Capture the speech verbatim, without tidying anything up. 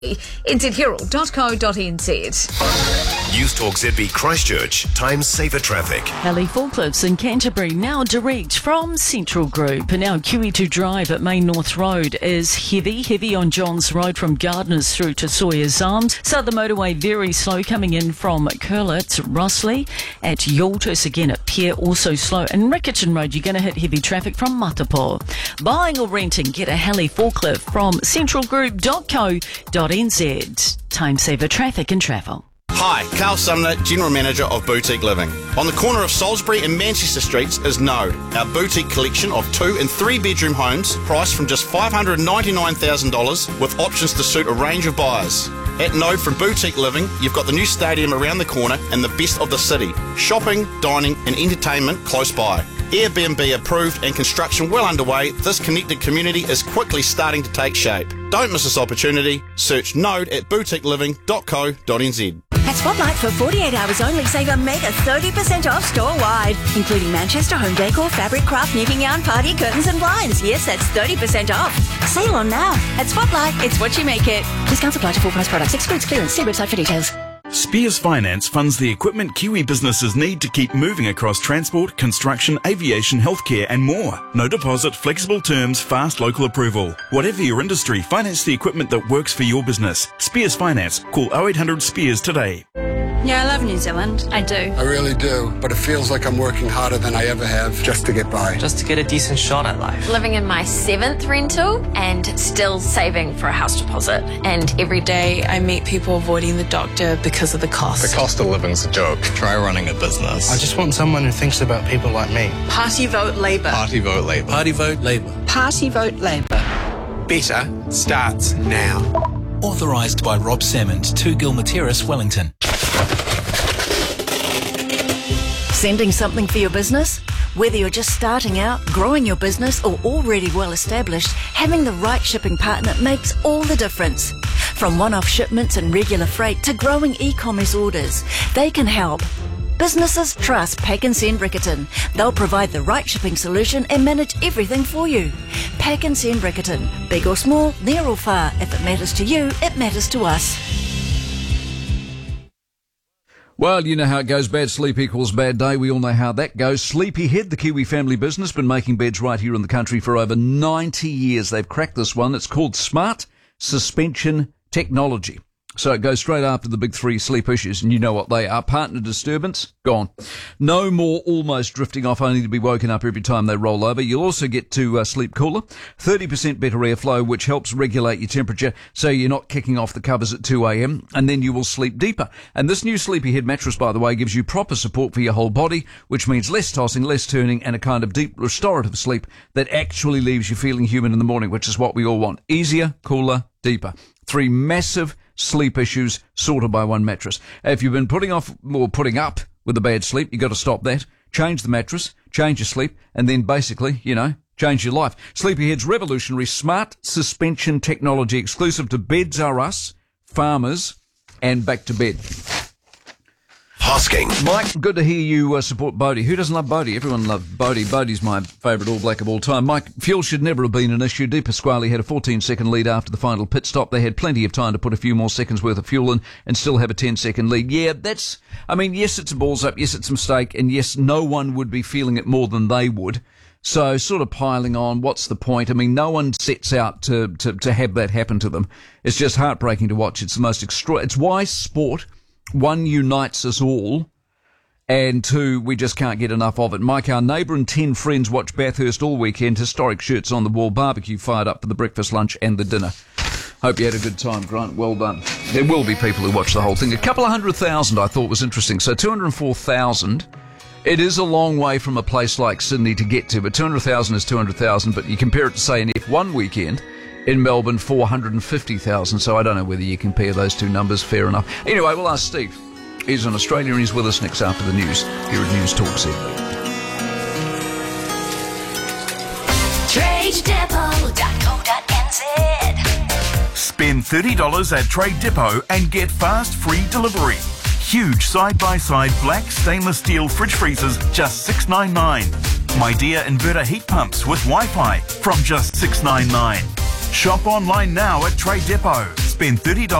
n z herald dot co dot n z. News Talk Z B Christchurch, Time Saver Traffic. Heli Forklifts in Canterbury now direct from Central Group. And now Q E two Drive at Main North Road is heavy, heavy on Johns Road from Gardners through to Sawyers Arms. Southern Motorway very slow coming in from Curlett, Rossley. At Yaltus again at Pier also slow. And Rickerton Road you're going to hit heavy traffic from Matapo. Buying or renting, get a Heli Forklift from central group dot co dot n z. Time Saver Traffic and Travel. Hi, Carl Sumner, General Manager of Boutique Living. On the corner of Salisbury and Manchester Streets is Node, our boutique collection of two and three bedroom homes priced from just five hundred ninety-nine thousand dollars with options to suit a range of buyers. At Node from Boutique Living, you've got the new stadium around the corner and the best of the city. Shopping, dining and entertainment close by. Airbnb approved and construction well underway, this connected community is quickly starting to take shape. Don't miss this opportunity. Search Node at boutique living dot co dot n z. At Spotlight, for forty-eight hours only, save a mega thirty percent off store-wide, including Manchester home decor, fabric, craft, knitting yarn, party curtains and blinds. Yes, that's thirty percent off. Sale on now. At Spotlight, it's what you make it. Discounts apply to full-price products. Excludes clearance. See website for details. Spears Finance funds the equipment Kiwi businesses need to keep moving across transport, construction, aviation, healthcare and more. No deposit, flexible terms, fast local approval. Whatever your industry, finance the equipment that works for your business. Spears Finance. Call oh eight hundred SPEARS today. Yeah, I love New Zealand. I do. I really do, but it feels like I'm working harder than I ever have just to get by. Just to get a decent shot at life. Living in my seventh rental and still saving for a house deposit. And every day I meet people avoiding the doctor because of the cost. The cost of living's a joke. Try running a business. I just want someone who thinks about people like me. Party vote Labour. Party vote Labour. Party vote Labour. Party vote Labour. Better starts now. Authorised by Rob Salmond, two Gilmer Terrace, Wellington. Sending something for your business? Whether you're just starting out, growing your business or already well established, having the right shipping partner makes all the difference. From one-off shipments and regular freight to growing e-commerce orders, they can help. Businesses trust Pack and Send Rickerton. They'll provide the right shipping solution and manage everything for you. Pack and Send Rickerton. Big or small, near or far. If it matters to you, it matters to us. Well, you know how it goes. Bad sleep equals bad day. We all know how that goes. Sleepyhead, the Kiwi family business, been making beds right here in the country for over ninety years. They've cracked this one. It's called Smart Suspension Technology. So it goes straight after the big three sleep issues, and you know what they are. Partner disturbance, gone. No more almost drifting off only to be woken up every time they roll over. You'll also get to uh, sleep cooler, thirty percent better airflow, which helps regulate your temperature so you're not kicking off the covers at two a.m, and then you will sleep deeper. And this new Sleepyhead mattress, by the way, gives you proper support for your whole body, which means less tossing, less turning, and a kind of deep restorative sleep that actually leaves you feeling human in the morning, which is what we all want. Easier, cooler, deeper. Three massive sleep issues sorted by one mattress. If you've been putting off or putting up with a bad sleep, you've got to stop that. Change the mattress, change your sleep, and then basically, you know, change your life. Sleepyhead's revolutionary smart suspension technology exclusive to Beds R Us, Farmers, and Back to Bed. Hosking. Mike, good to hear you uh, support Bodie. Who doesn't love Bodie? Everyone loves Bodie. Bodie's my favourite All Black of all time. Mike, fuel should never have been an issue. De Pasquale had a fourteen second lead after the final pit stop. They had plenty of time to put a few more seconds worth of fuel in and still have a ten second lead. Yeah, that's, I mean, yes, it's a balls up. Yes, it's a mistake. And yes, no one would be feeling it more than they would. So sort of piling on, what's the point? I mean, no one sets out to, to, to have that happen to them. It's just heartbreaking to watch. It's the most extra, it's why sport, one, unites us all, and two, we just can't get enough of it. Mike, our neighbour and ten friends watch Bathurst all weekend. Historic shirts on the wall, barbecue fired up for the breakfast, lunch and the dinner. Hope you had a good time, Grant. Well done. There will be people who watch the whole thing. A couple of hundred thousand I thought was interesting. So two hundred four thousand. It is a long way from a place like Sydney to get to, but two hundred thousand is two hundred thousand. But you compare it to, say, an F one weekend in Melbourne, four hundred fifty thousand. So I don't know whether you compare those two numbers. Fair enough. Anyway, we'll ask Steve. He's in Australia and he's with us next after the news here at News Talk Z B. trade depot dot co dot n z. Spend thirty dollars at Trade Depot and get fast free delivery. Huge side-by-side black stainless steel fridge freezers, just six ninety-nine. My Dear inverter heat pumps with Wi-Fi from just six ninety-nine. Shop online now at Trade Depot. spend thirty dollars